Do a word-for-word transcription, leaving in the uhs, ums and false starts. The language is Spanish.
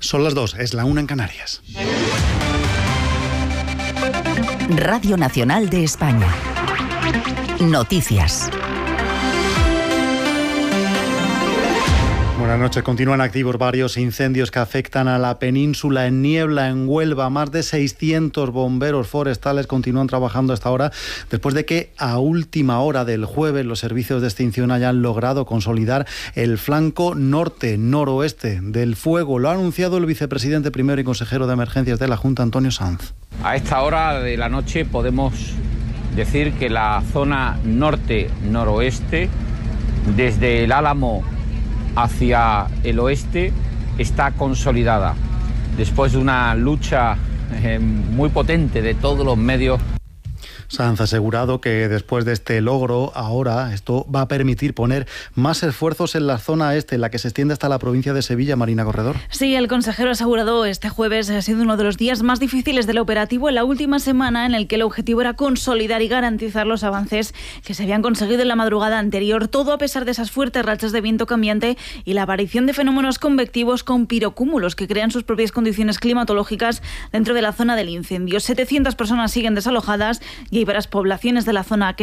Son las dos, es la una en Canarias. Radio Nacional de España. Noticias. Buenas noches. Continúan activos varios incendios que afectan a la península. En Niebla, en Huelva, más de seiscientos bomberos forestales continúan trabajando hasta ahora, después de que a última hora del jueves los servicios de extinción hayan logrado consolidar el flanco norte-noroeste del fuego. Lo ha anunciado el vicepresidente primero y consejero de Emergencias de la Junta, Antonio Sanz. A esta hora de la noche podemos decir que la zona norte-noroeste, desde el Álamo hacia el oeste, está consolidada, después de una lucha eh, muy potente de todos los medios. Sanz ha asegurado que después de este logro, ahora esto va a permitir poner más esfuerzos en la zona este, en la que se extiende hasta la provincia de Sevilla. Marina Corredor. Sí, el consejero ha asegurado este jueves ha sido uno de los días más difíciles del operativo en la última semana, en el que el objetivo era consolidar y garantizar los avances que se habían conseguido en la madrugada anterior, todo a pesar de esas fuertes rachas de viento cambiante y la aparición de fenómenos convectivos con pirocúmulos que crean sus propias condiciones climatológicas dentro de la zona del incendio. setecientas personas siguen desalojadas y hay varias poblaciones de la zona que